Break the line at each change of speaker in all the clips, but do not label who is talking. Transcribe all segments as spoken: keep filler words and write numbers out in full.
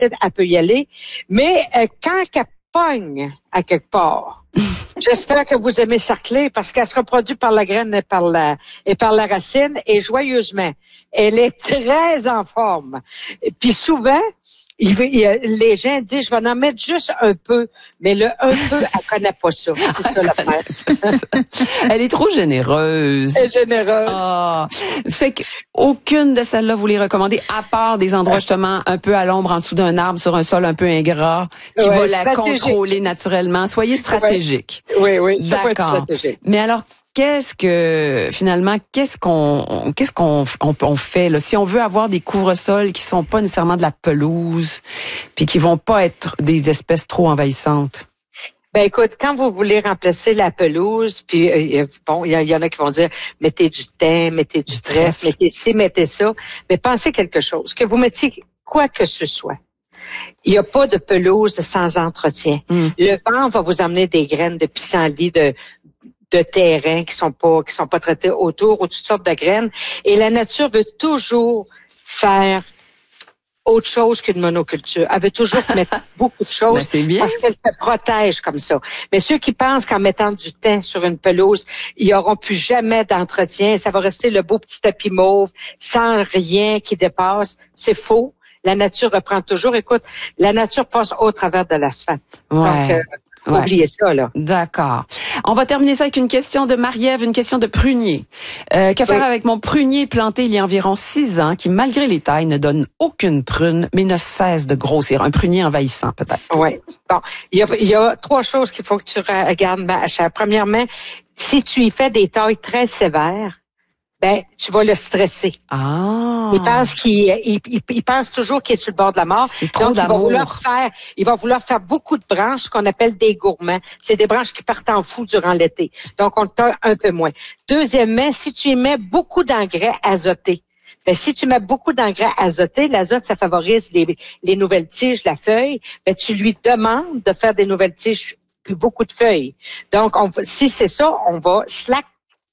rapide, elle peut y aller. Mais euh, quand elle pogne à quelque part, j'espère que vous aimez sarcler parce qu'elle se reproduit par la graine et par la, et par la racine et joyeusement. Elle est très en forme. Et puis souvent, il, il, les gens disent, je vais en mettre juste un peu. Mais le un peu, elle connaît pas ça. C'est ça l'affaire.
Elle est trop généreuse.
Elle est généreuse.
Ah. Fait que aucune de celles-là, vous les recommandez, à part des endroits justement un peu à l'ombre, en dessous d'un arbre, sur un sol un peu ingrat, qui
ouais,
va la
stratégique.
Contrôler naturellement. Soyez stratégique.
Oui, oui, oui.
D'accord. Mais alors, qu'est-ce que finalement, qu'est-ce qu'on, qu'est-ce qu'on on, on fait là, si on veut avoir des couvre-sols qui sont pas nécessairement de la pelouse, puis qui vont pas être des espèces trop envahissantes?
Ben écoute, quand vous voulez remplacer la pelouse, puis euh, bon, il y, y en a qui vont dire mettez du thym, mettez du, du trèfle, trèfle, mettez ci, mettez ça, mais pensez quelque chose, que vous mettiez quoi que ce soit. Il n'y a pas de pelouse sans entretien. Mm. Le vent va vous amener des graines de pissenlit, de de terrain qui sont pas qui sont pas traitées autour, ou toutes sortes de graines. Et la nature veut toujours faire autre chose qu'une monoculture. Elle veut toujours mettre beaucoup de choses
ben, c'est bien.
Parce qu'elle se protège comme ça. Mais ceux qui pensent qu'en mettant du thym sur une pelouse, ils n'auront plus jamais d'entretien, ça va rester le beau petit tapis mauve sans rien qui dépasse, c'est faux. La nature reprend toujours. Écoute, la nature passe au travers de l'asphalte.
Ouais.
Donc, euh,
Ouais.
oubliez ça, là.
D'accord. On va terminer ça avec une question de Marie-Ève, une question de prunier. Euh, que faire oui. avec mon prunier planté il y a environ six ans, qui, malgré les tailles, ne donne aucune prune, mais ne cesse de grossir? Un prunier envahissant, peut-être.
Oui. Bon. Il y a, il y a trois choses qu'il faut que tu regardes, Macha. Premièrement, si tu y fais des tailles très sévères, ben, tu vas le stresser.
Ah.
Il pense qu'il, il, il, il pense toujours qu'il est sur le bord de la mort.
C'est trop
Donc,
d'amour.
il va vouloir faire, il va vouloir faire beaucoup de branches qu'on appelle des gourmands. C'est des branches qui partent en fou durant l'été. Donc, on le taille un peu moins. Deuxièmement, si tu y mets beaucoup d'engrais azotés, ben, si tu mets beaucoup d'engrais azotés, l'azote, ça favorise les, les nouvelles tiges, la feuille, ben, tu lui demandes de faire des nouvelles tiges puis beaucoup de feuilles. Donc, on, si c'est ça, on va slack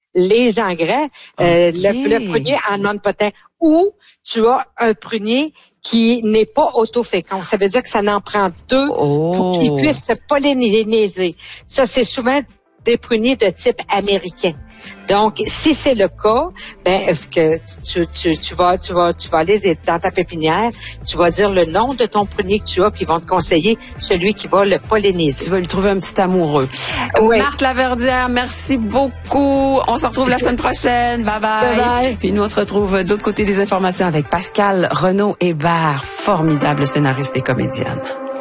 les engrais, euh, okay. le, le prunier en non-potent, ou tu as un prunier qui n'est pas autofécond. Ça veut dire que ça n'en prend deux oh. pour qu'il puisse se polliniser. Ça, c'est souvent des pruniers de type américain. Donc, si c'est le cas, ben que tu, tu, tu vas, tu vas, tu vas aller dans ta pépinière, tu vas dire le nom de ton prunier que tu as, puis ils vont te conseiller celui qui va le polliniser.
Tu vas lui trouver un petit amoureux. Oui. Marthe Laverdière, merci beaucoup. On se retrouve la semaine prochaine. Bye bye.
Bye bye.
Puis nous, on se retrouve de l'autre côté des informations avec Pascal Renaud-Hébert, formidable scénariste et comédienne.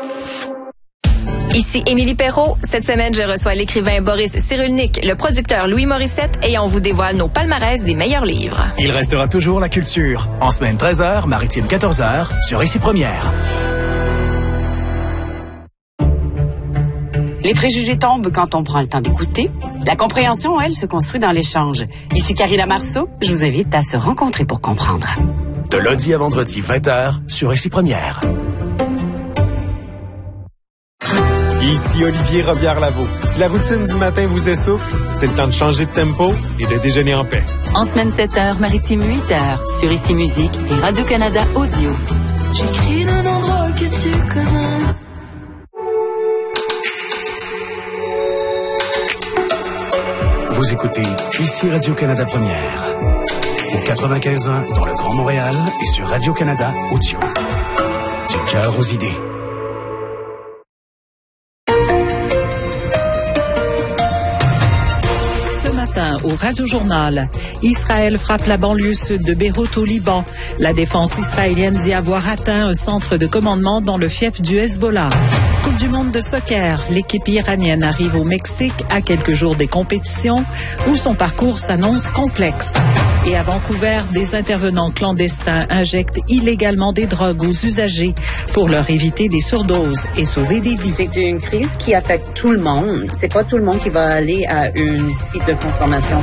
Ici Émilie Perrault. Cette semaine, je reçois l'écrivain Boris Cyrulnik, le producteur Louis Morissette, et on vous dévoile nos palmarès des meilleurs livres.
Il restera toujours la culture. En semaine treize heures, maritime quatorze heures, sur Ici Première.
Les préjugés tombent quand on prend le temps d'écouter. La compréhension, elle, se construit dans l'échange. Ici Karina Marceau. Je vous invite à se rencontrer pour comprendre.
De lundi à vendredi, vingt heures, sur Ici Première.
Ici Olivier Robillard-Lavaux. Si la routine du matin vous essouffle, c'est le temps de changer de tempo et de déjeuner en paix.
En semaine sept heures, maritime huit heures, sur Ici Musique et Radio-Canada Audio.
J'écris d'un endroit que tu connais.
Vous écoutez Ici Radio-Canada Première. Au quatre-vingt-quinze ans dans le Grand Montréal et sur Radio-Canada Audio. Du cœur aux idées.
Au Radio-Journal. Israël frappe la banlieue sud de Beyrouth au Liban. La défense israélienne dit avoir atteint un centre de commandement dans le fief du Hezbollah. Coupe du monde de soccer. L'équipe iranienne arrive au Mexique à quelques jours des compétitions où son parcours s'annonce complexe. Et à Vancouver, des intervenants clandestins injectent illégalement des drogues aux usagers pour leur éviter des surdoses et sauver des vies.
C'est une crise qui affecte tout le monde. C'est pas tout le monde qui va aller à un site de consommation.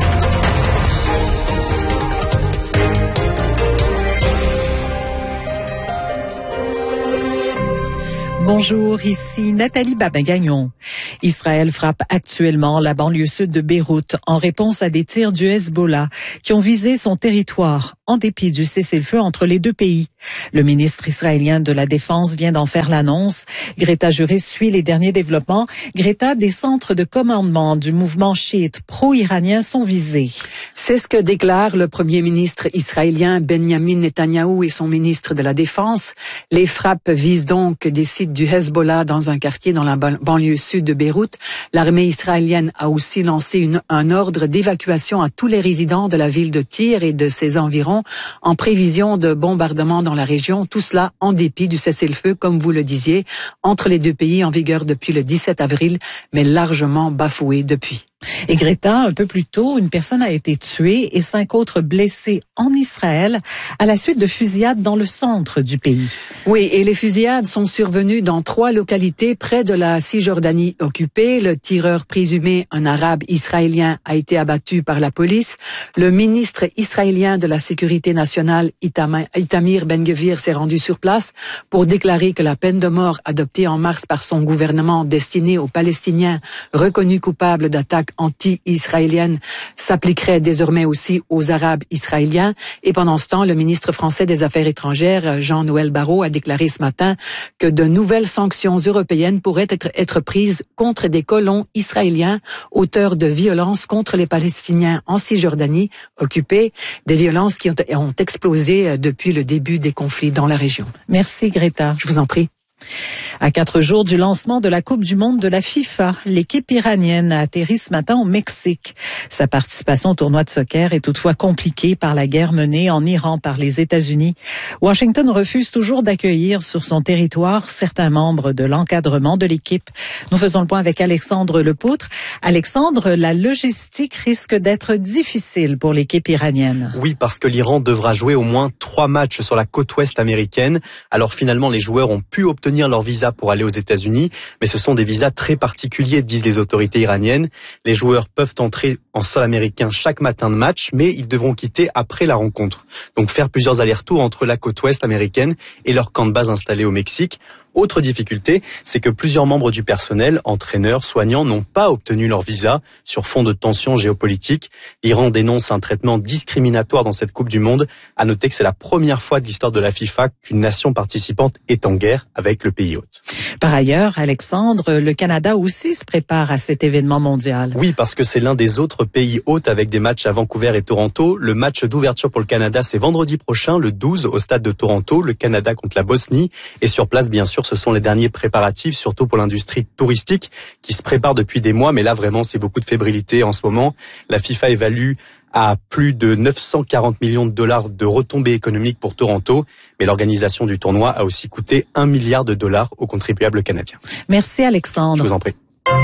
Bonjour, ici Nathalie Babin-Gagnon. Israël frappe actuellement la banlieue sud de Beyrouth en réponse à des tirs du Hezbollah qui ont visé son territoire en dépit du cessez-le-feu entre les deux pays. Le ministre israélien de la Défense vient d'en faire l'annonce. Greta Juris suit les derniers développements. Greta, des centres de commandement du mouvement chiite pro-iranien sont visés.
C'est ce que déclare le premier ministre israélien Benjamin Netanyahou et son ministre de la Défense. Les frappes visent donc des sites du Hezbollah dans un quartier dans la banlieue sud de Beyrouth. L'armée israélienne a aussi lancé une, un ordre d'évacuation à tous les résidents de la ville de Tyr et de ses environs en prévision de bombardements dans la région. Tout cela en dépit du cessez-le-feu, comme vous le disiez, entre les deux pays en vigueur depuis le dix-sept avril, mais largement bafoué depuis.
Et Greta, un peu plus tôt, une personne a été tuée et cinq autres blessés en Israël à la suite de fusillades dans le centre du pays.
Oui, et les fusillades sont survenues dans trois localités près de la Cisjordanie occupée. Le tireur présumé, un arabe israélien, a été abattu par la police. Le ministre israélien de la Sécurité nationale, Itamar Ben-Gvir, s'est rendu sur place pour déclarer que la peine de mort adoptée en mars par son gouvernement destinée aux Palestiniens reconnus coupables d'attaques anti-israélienne s'appliquerait désormais aussi aux Arabes israéliens. Et pendant ce temps, le ministre français des Affaires étrangères, Jean-Noël Barrot, a déclaré ce matin que de nouvelles sanctions européennes pourraient être, être prises contre des colons israéliens auteurs de violences contre les Palestiniens en Cisjordanie occupée, des violences qui ont, ont explosé depuis le début des conflits dans la région.
Merci Greta.
Je vous en prie.
À quatre jours du lancement de la Coupe du monde de la FIFA, l'équipe iranienne a atterri ce matin au Mexique. Sa participation au tournoi de soccer est toutefois compliquée par la guerre menée en Iran par les États-Unis. Washington refuse toujours d'accueillir sur son territoire certains membres de l'encadrement de l'équipe. Nous faisons le point avec Alexandre Lepoutre. Alexandre, la logistique risque d'être difficile pour l'équipe iranienne.
Oui, parce que l'Iran devra jouer au moins trois matchs sur la côte ouest américaine. Alors finalement, les joueurs ont pu obtenir leur visa pour aller aux États-Unis, mais ce sont des visas très particuliers, disent les autorités iraniennes. Les joueurs peuvent entrer en sol américain chaque matin de match, mais ils devront quitter après la rencontre. Donc faire plusieurs allers-retours entre la côte ouest américaine et leur camp de base installé au Mexique. Autre difficulté, c'est que plusieurs membres du personnel, entraîneurs, soignants, n'ont pas obtenu leur visa sur fond de tensions géopolitiques. L'Iran dénonce un traitement discriminatoire dans cette Coupe du Monde. À noter que c'est la première fois de l'histoire de la FIFA qu'une nation participante est en guerre avec le pays hôte.
Par ailleurs, Alexandre, le Canada aussi se prépare à cet événement mondial.
Oui, parce que c'est l'un des autres pays hôtes avec des matchs à Vancouver et Toronto. Le match d'ouverture pour le Canada, c'est vendredi prochain, le douze, au stade de Toronto, le Canada contre la Bosnie. Et sur place, bien sûr, ce sont les derniers préparatifs, surtout pour l'industrie touristique qui se prépare depuis des mois. Mais là, vraiment, c'est beaucoup de fébrilité en ce moment. La FIFA évalue à plus de neuf cent quarante millions de dollars de retombées économiques pour Toronto. Mais l'organisation du tournoi a aussi coûté un milliard de dollars aux contribuables canadiens.
Merci Alexandre.
Je vous en prie.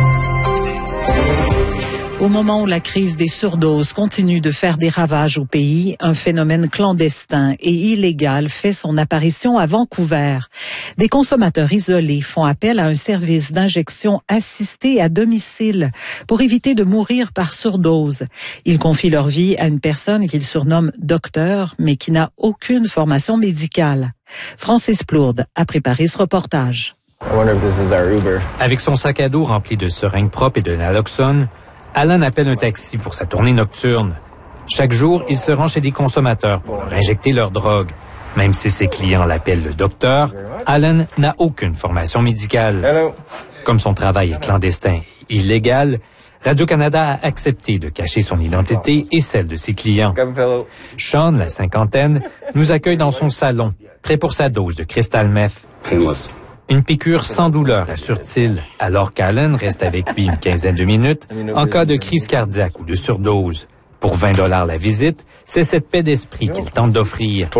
Au moment où la crise des surdoses continue de faire des ravages au pays, un phénomène clandestin et illégal fait son apparition à Vancouver. Des consommateurs isolés font appel à un service d'injection assistée à domicile pour éviter de mourir par surdose. Ils confient leur vie à une personne qu'ils surnomment docteur, mais qui n'a aucune formation médicale. Francis Plourde a préparé ce reportage.
Avec son sac à dos rempli de seringues propres et de naloxone, Alan appelle un taxi pour sa tournée nocturne. Chaque jour, il se rend chez des consommateurs pour leur injecter leur drogue. Même si ses clients l'appellent le docteur, Alan n'a aucune formation médicale. Hello. Comme son travail est clandestin et illégal, Radio-Canada a accepté de cacher son identité et celle de ses clients. Sean, la cinquantaine, nous accueille dans son salon, prêt pour sa dose de crystal meth. Une piqûre sans douleur, assure-t-il, alors qu'Alan reste avec lui une quinzaine de minutes en cas de crise cardiaque ou de surdose. Pour vingt dollars la visite, c'est cette paix d'esprit qu'il tente d'offrir.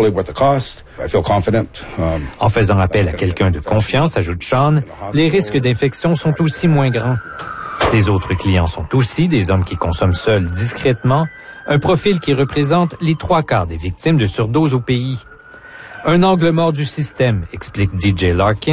En faisant appel à quelqu'un de confiance, ajoute Sean, les risques d'infection sont aussi moins grands. Ses autres clients sont aussi des hommes qui consomment seuls discrètement, un profil qui représente les trois quarts des victimes de surdose au pays. Un angle mort du système, explique D J Larkin,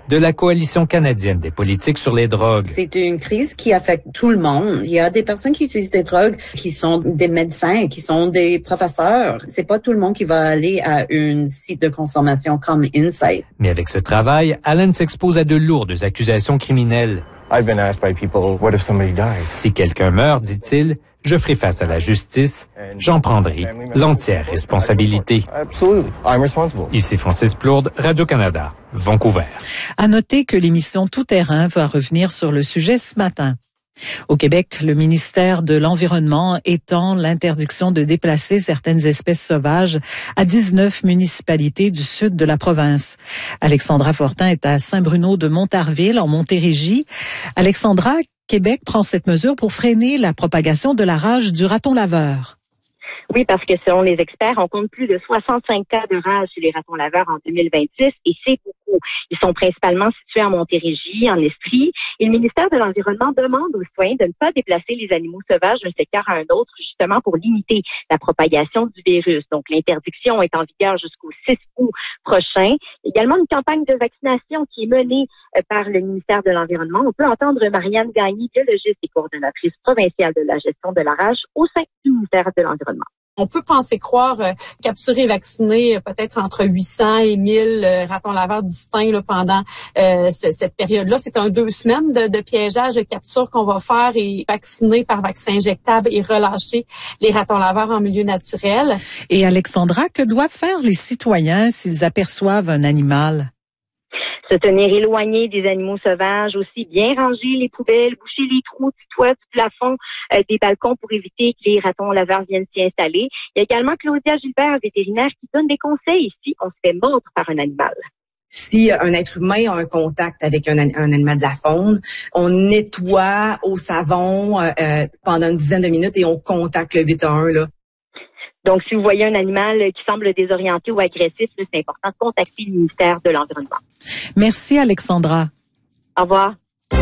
de la Coalition canadienne des politiques sur les drogues.
C'est une crise qui affecte tout le monde. Il y a des personnes qui utilisent des drogues, qui sont des médecins, qui sont des professeurs. C'est pas tout le monde qui va aller à un site de consommation comme Insight.
Mais avec ce travail, Alan s'expose à de lourdes accusations criminelles.
I've been asked by people, what if somebody dies?
Si quelqu'un meurt, dit-il, je ferai face à la justice. J'en prendrai l'entière responsabilité.
Absolutely. I'm responsible.
Ici Francis Plourde, Radio-Canada, Vancouver.
À noter que l'émission Tout terrain va revenir sur le sujet ce matin. Au Québec, le ministère de l'Environnement étend l'interdiction de déplacer certaines espèces sauvages à dix-neuf municipalités du sud de la province. Alexandra Fortin est à Saint-Bruno de Montarville, en Montérégie. Alexandra, Québec prend cette mesure pour freiner la propagation de la rage du raton laveur.
Oui, parce que selon les experts, on compte plus de soixante-cinq cas de rage chez les ratons laveurs en deux mille vingt-six et c'est beaucoup. Ils sont principalement situés en Montérégie, en Estrie. Et le ministère de l'Environnement demande aux citoyens de ne pas déplacer les animaux sauvages d'un secteur à un autre, justement pour limiter la propagation du virus. Donc, l'interdiction est en vigueur jusqu'au six août prochain. Également, une campagne de vaccination qui est menée par le ministère de l'Environnement. On peut entendre Marianne Gagné, biologiste et coordonnatrice provinciale de la gestion de la rage au sein du ministère de l'Environnement.
On peut penser croire euh, capturer et vacciner euh, peut-être entre huit cents et mille euh, ratons laveurs distincts là, pendant euh, ce, cette période-là. C'est un deux semaines de, de piégeage, de capture qu'on va faire et vacciner par vaccin injectable et relâcher les ratons laveurs en milieu naturel.
Et Alexandra, que doivent faire les citoyens s'ils aperçoivent un animal?
Se tenir éloigné des animaux sauvages, aussi bien ranger les poubelles, boucher les trous du toit, du plafond, euh, des balcons pour éviter que les ratons laveurs viennent s'y installer. Il y a également Claudia Gilbert, vétérinaire, qui donne des conseils si on se fait mordre par un animal.
Si un être humain a un contact avec un, un animal de la faune, on nettoie au savon euh, pendant une dizaine de minutes et on contacte le huit un un, là.
Donc, si vous voyez un animal qui semble désorienté ou agressif, c'est important de contacter le ministère de l'Environnement.
Merci, Alexandra.
Au revoir.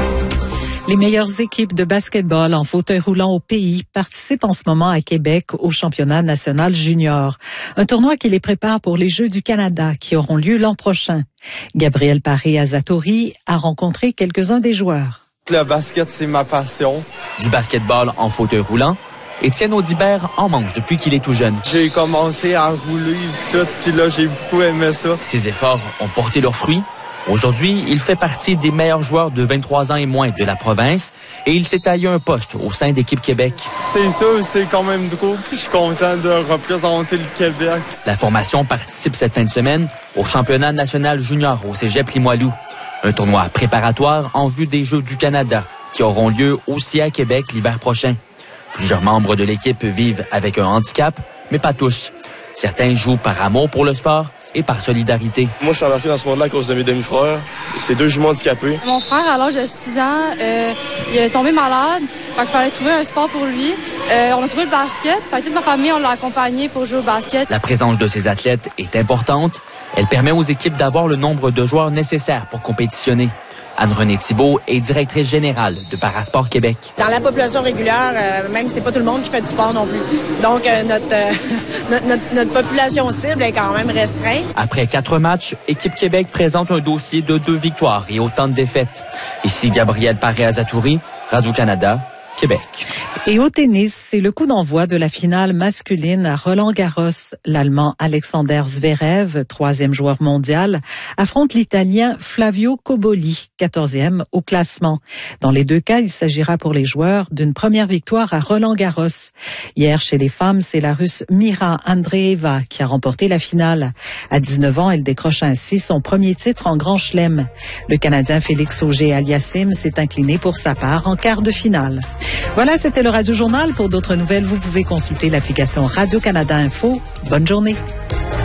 Les meilleures équipes de basketball en fauteuil roulant au pays participent en ce moment à Québec au championnat national junior. Un tournoi qui les prépare pour les Jeux du Canada qui auront lieu l'an prochain. Gabriel Paré-Azatori a rencontré quelques-uns des joueurs.
Le basket, c'est ma passion.
Du basketball en fauteuil roulant, Étienne Audibert en mange depuis qu'il est tout jeune.
J'ai commencé à rouler et tout, puis là, j'ai beaucoup aimé ça.
Ses efforts ont porté leurs fruits. Aujourd'hui, il fait partie des meilleurs joueurs de vingt-trois ans et moins de la province et il s'est taillé un poste au sein d'Équipe Québec.
C'est sûr, c'est quand même drôle, puis je suis content de représenter le Québec.
La formation participe cette fin de semaine au championnat national junior au Cégep Limoilou. Un tournoi préparatoire en vue des Jeux du Canada qui auront lieu aussi à Québec l'hiver prochain. Plusieurs membres de l'équipe vivent avec un handicap, mais pas tous. Certains jouent par amour pour le sport et par solidarité.
Moi, je suis embarqué dans ce monde-là à cause de mes demi-frères. C'est deux jumeaux handicapés.
Mon frère, à l'âge de six ans, euh, il est tombé malade. Fait qu'il fallait trouver un sport pour lui. Euh, on a trouvé le basket. Fait que toute ma famille, on l'a accompagné pour jouer au basket.
La présence de ces athlètes est importante. Elle permet aux équipes d'avoir le nombre de joueurs nécessaires pour compétitionner. Anne-Renée Thibault est directrice générale de Parasport Québec.
Dans la population régulière, euh, même c'est pas tout le monde qui fait du sport non plus. Donc euh, notre, euh, notre, notre notre population cible est quand même restreinte.
Après quatre matchs, Équipe Québec présente un dossier de deux victoires et autant de défaites. Ici Gabriel Paré-Azatori, Radio-Canada, Québec.
Et au tennis, c'est le coup d'envoi de la finale masculine à Roland-Garros. L'Allemand Alexander Zverev, troisième joueur mondial, affronte l'Italien Flavio Cobolli, quatorzième au classement. Dans les deux cas, il s'agira pour les joueurs d'une première victoire à Roland-Garros. Hier, chez les femmes, c'est la Russe Mira Andreeva qui a remporté la finale. À dix-neuf ans, elle décroche ainsi son premier titre en Grand Chelem. Le Canadien Félix Auger-Aliassime s'est incliné pour sa part en quart de finale. Voilà, c'était le Radio Journal. Pour d'autres nouvelles, vous pouvez consulter l'application Radio-Canada Info. Bonne journée.